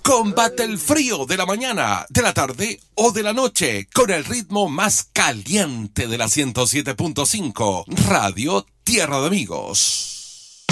Combate el frío de la mañana, de la tarde o de la noche con el ritmo más caliente de la 107.5 Radio Tierra de Amigos.